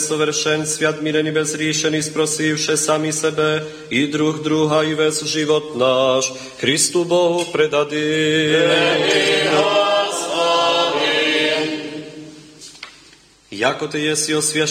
sovršen sviat mirený bezriešený, sprosivše sami sebe i druha i ves život náš, Kristu Bohu predadý. Jako ty jesi osvjašený